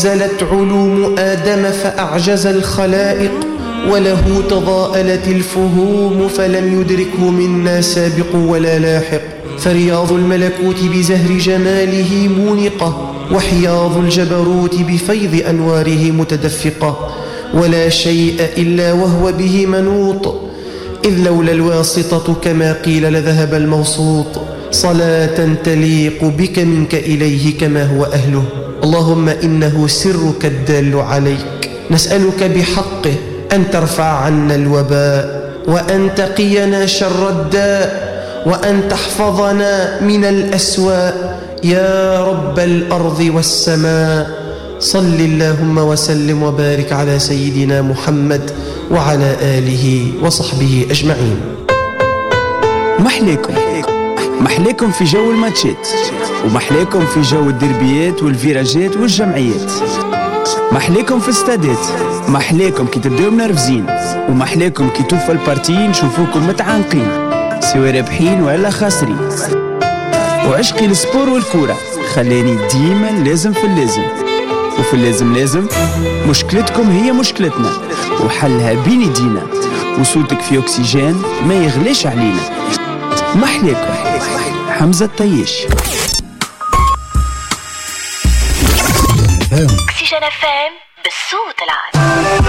نزلت علوم آدم فأعجز الخلائق، وله تضاءلت الفهوم فلم يدركه منا سابق ولا لاحق. فرياض الملكوت بزهر جماله مونقة، وحياض الجبروت بفيض أنواره متدفقة، ولا شيء إلا وهو به منوط، إذ لولا الواسطة كما قيل لذهب الموسوط. صلاة تليق بك منك إليه كما هو أهله. اللهم إنه سرك الدال عليك، نسألك بحقه أن ترفع عنا الوباء، وأن تقينا شر الداء، وأن تحفظنا من الأسواء يا رب الأرض والسماء. صل اللهم وسلم وبارك على سيدنا محمد وعلى آله وصحبه أجمعين. محليكم في جو الماتشات، ومحليكم في جو الدربيات والفيراجات والجمعيات، محليكم في استادات، محليكم كي تبداو منرفزين، ومحليكم كي توفى البارتي نشوفوكم متعانقين سواء رابحين ولا خاسرين. وعشقي السبور والكورة خلاني ديما لازم في اللازم، وفي اللازم لازم مشكلتكم هي مشكلتنا وحلها بين يدينا، وصوتك في أكسجين ما يغليش علينا. محليكم حمزة الطيش. أكسجين FM بالصوت العالي.